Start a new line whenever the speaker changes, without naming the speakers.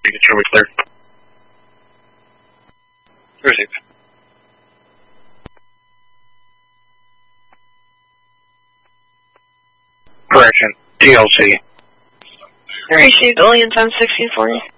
You can show me clear. Receive. Correction. TLC.
Received, Alien 1016 for you.